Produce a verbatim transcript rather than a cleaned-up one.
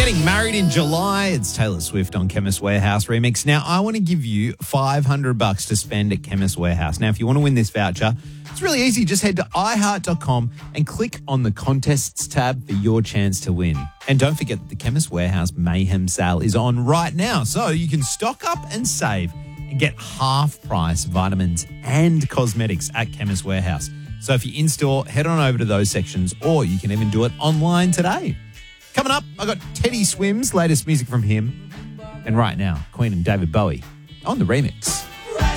Getting Married in July. It's Taylor Swift on Chemist Warehouse Remix. Now, I want to give you five hundred bucks to spend at Chemist Warehouse. Now, if you want to win this voucher, it's really easy. Just head to i heart dot com and click on the contests tab for your chance to win. And don't forget that the Chemist Warehouse Mayhem sale is on right now. So you can stock up and save and get half price vitamins and cosmetics at Chemist Warehouse. So if you're in store, head on over to those sections, or you can even do it online today. Coming up, I got Teddy Swims, latest music from him. And right now, Queen and David Bowie on the remix.